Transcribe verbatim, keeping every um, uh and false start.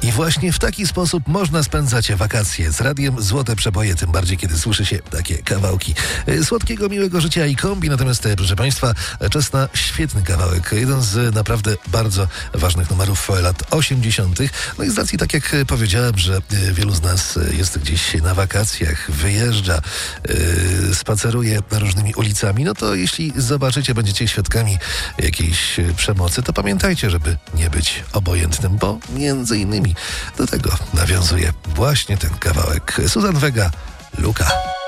I właśnie w taki sposób można spędzać wakacje z radiem Złote Przeboje, tym bardziej kiedy słyszy się takie kawałki słodkiego, miłego życia i kombi. Natomiast, proszę Państwa, czas na świetny kawałek. Jeden z naprawdę bardzo ważnych numerów lat osiemdziesiątych. No i z racji, tak jak powiedziałem, że wielu z nas jest gdzieś na wakacjach, wyjeżdża, yy, spaceruje różnymi ulicami, no to jeśli zobaczycie, będziecie świadkami jakiejś przemocy, to pamiętajcie, żeby nie być obojętnym, bo między innymi do tego nawiązuje właśnie ten kawałek. Suzanne Vega, Luka.